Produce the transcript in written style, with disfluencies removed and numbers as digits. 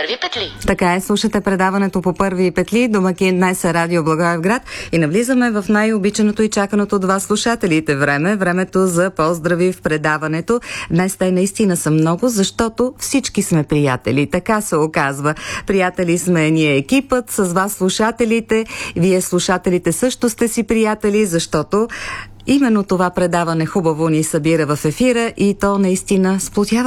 първи петли. Така е, слушате предаването по първи петли. Домакин днес е Радио Благоевград и навлизаме в най-обичаното и чаканото от вас слушателите време. Времето за поздрави в предаването. Днес те наистина са много, защото всички сме приятели. Така се оказва. Приятели сме ние екипът, с вас слушателите. Вие слушателите също сте си приятели, защото именно това предаване хубаво ни събира в ефира и то наистина сплотява